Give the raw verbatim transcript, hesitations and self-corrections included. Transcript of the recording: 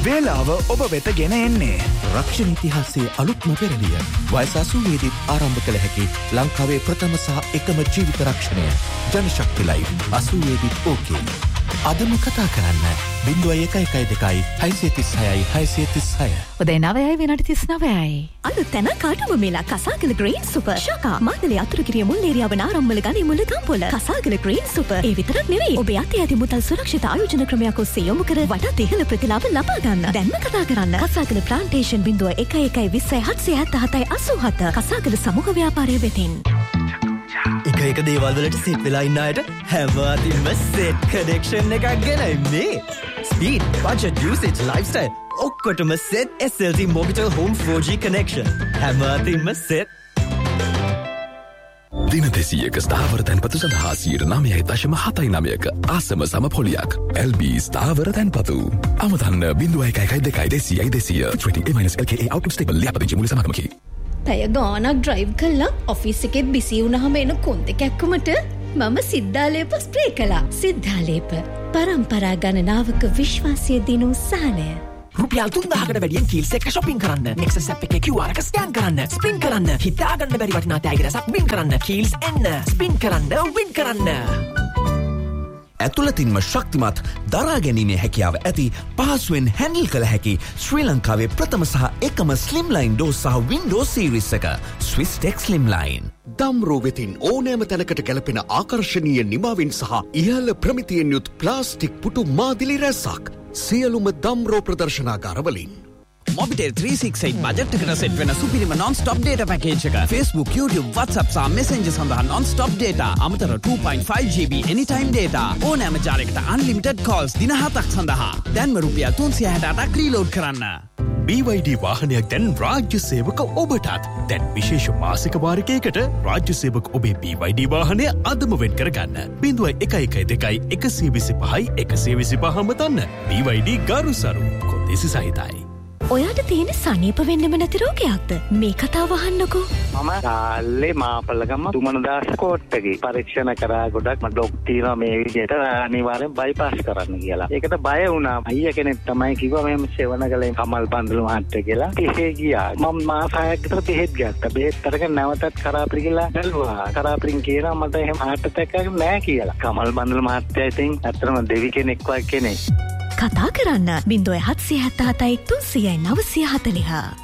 වේලාව ඔබ වෙත ගෙන එන්නේ රක්ෂණ ඉතිහාසයේ අලුත්ම පෙරළිය. වයස අසූවේදී ආරම්භ කළ හැකි ලංකාවේ ප්‍රථම සහ එකම ජීවිත රක්ෂණය. ජනශක්ති ලයිව් අසූවේදී ඕකේ. අදම කතා කරන්න බිංදුව එක එකයි දෙකයි හයසිය තිස් හයයි හයසිය තිස් හය. උදේ නවයයි විනාඩි තිස් නවයයි. අලුත් තැන කාටම මේලා කසාගල ග්‍රීන් සුපර් ශකා මාතලේ අතුරුගිරිය මුල් ඒරියාව නාරම්මල ගනි මුල ගම්පොල කසාගල ග්‍රීන් සුපර් ඒ විතරක් නෙවෙයි ඔබ යටි යටි මුදල් සුරක්ෂිත ආයෝජන ක්‍රමයක් ඔස්සේ යොමු කර වටා ඉහළ ප්‍රතිලාභ ලබා ගන්න. දැන්ම කතා කරන්න කසාගල ප්ලාන්ටේෂන් බිංදුව එක එකයි විස්සයි හත්සිය හැත්තෑ හතයි අසූ හත කසාගල සමූහ ව්‍යාපාරය වෙතින්. එක එක දේවල් වලට සෙට් වෙලා ඉන්න අයට හැම අතින්ම සෙට් කනෙක්ෂන් එකක් ගෙනයි මේ. ස්පීඩ්, බජට්, යූසේජ්, ලයිෆ්ස්ටයිල් ඔක්කොටම set S L T Mobitel Home for G connection. හැම අතින්ම සෙට්. දින දෙසීයක ස්ථාවර තැන්පතු සඳහා සියයට නවයයි දශම හතයි නවයක ආසම සම පොලියක්. එල් බී ස්ථාවර තැන්පතු. අමතන්න බිංදුව එක එකයි දෙකයි දෙසීයයි දෙසීය. ට්වෙන්ටි ඒ මයිනස් එල් කේ ඒ output stable ලියාපදිංචි මුල සමාගමකි. පැය ගානක් ඩ්‍රයිව් කළා ඔෆිස් එකෙත් බිසි වුණාම එන කොන්ද කැක්කමට මම සිද්ධාලේප ස්ප්‍රේ කළා. සිද්ධාලේප පරම්පරා ගණනාවක විශ්වාසය දිනු සහනය. රුපියල් තුන්දාහකට වැඩියෙන් කීල්ස් එක shopping කරන්න. Nexus app එකේ Q R එක ස්කෑන් කරන්න. ස්පින් කරන්න. හිතා ගන්න බැරි වටිනා තෑගි රසක් වින් කරන්න. කීල්ස් එන්න. ස්පින් කරන්න. වින් කරන්න. ඇතුළතින්ම ශක්තිමත් දරා ගැනීමේ හැකියාව ඇති පහසුවෙන් හැන්ඩල් කළ හැකි ශ්‍රී ලංකාවේ ප්‍රථම සහ එකම ස්ලිම්ලයින් ඩෝස් සහ වින්ඩෝස් සීරීස් එක ස්විස් ටෙක් ස්ලිම්ලයින්. දම්රෝ වෙතින් ඕනෑම තැනකට ගැලපෙන ආකර්ශනීය නිමාවෙන් සහ ඉහළ ප්‍රමිතියෙන් යුත් ප්ලාස්ටික් පුටු මාදිලි රැසක් සියලුම දම්රෝ ප්‍රදර්ශනාගාරවලින්. Mobitel three sixty-eight බජට් එකට සෙට් වෙන සුපිරිම non-stop data package එක. Facebook, YouTube, WhatsApp සහ Messenger සඳහා non-stop data. අමතර two point five G B anytime data. ඕනෑම ජාලයකට unlimited calls දින හතක් සඳහා. දැන්ම රුපියල් තුන්සිය හැටඅටක් රීලෝඩ් කරන්න. බී වයි ඩී වාහනයක් දැන් රාජ්‍ය සේවක ඔබටත්. දැන් විශේෂ මාසික වාරිකයකට රාජ්‍ය සේවක ඔබේ බී වයි ඩී වාහනය අදම වෙන් කරගන්න. බිංදුව එක එකයි දෙකයි එකසිය විසි පහයි එකසිය විසි පහ මතන්න. බී වයි ඩී ගරුසරු කොන්දේසි සහිතයි. ඔයාට තියෙන සනීප වෙන්නෙම නැති රෝගයක්ද? මේ කතාව අහන්නකෝ. මම කාලේ මාපල්ලගම තුමනදාස කෝට්ටගේ පරීක්ෂණ කරා ගොඩක් මම ඩොක් තියනවා මේ විදිහට අනිවාර්යෙන් බයිපාස් කරන්න කියලා. ඒකට බය වුණා. අයියා කෙනෙක් තමයි කිව්වා මෙහෙම සෙවණගලේ කමල් බන්දුල මහත්තයා කියලා. එහෙ ගියා. මම මාස හයක් විතර බෙහෙත් ගත්තා. බෙහෙත් අරගෙන නැවතත් කරාපිරි කියලා බැලුවා. කරාපිරින් කියනවා මට එහෙම heart attack එකක් නැහැ කියලා. කමල් බන්දුල මහත්තයා ඉතින් ඇත්තටම දෙවි කෙනෙක් වගේ කෙනෙක්. කතා කරන්න බිංදුව හත්සිය හැත්තෑ හතයි තුන්සියයි නවසිය හතළිහ.